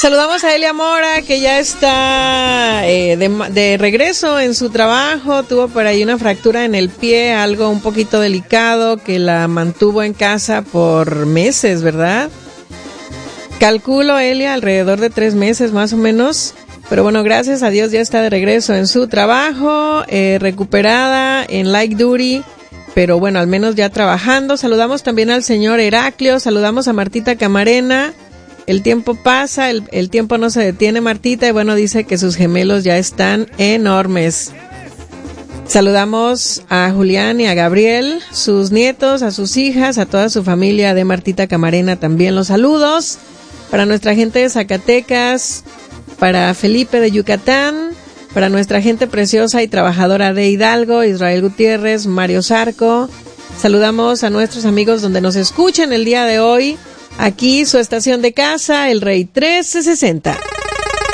Saludamos a Elia Mora, que ya está de regreso en su trabajo. Tuvo por ahí una fractura en el pie, algo un poquito delicado, que la mantuvo en casa por meses, ¿verdad? Calculo, Elia, alrededor de 3 meses más o menos. Pero bueno, gracias a Dios ya está de regreso en su trabajo, recuperada en light duty, pero bueno, al menos ya trabajando. Saludamos también al señor Heraclio, saludamos a Martita Camarena. El tiempo pasa, el tiempo no se detiene, Martita, y bueno, dice que sus gemelos ya están enormes. Saludamos a Julián y a Gabriel, sus nietos, a sus hijas, a toda su familia de Martita Camarena también los saludos. Para nuestra gente de Zacatecas, para Felipe de Yucatán, para nuestra gente preciosa y trabajadora de Hidalgo, Israel Gutiérrez, Mario Zarco. Saludamos a nuestros amigos donde nos escuchan el día de hoy. Aquí su estación de casa, El Rey 1360.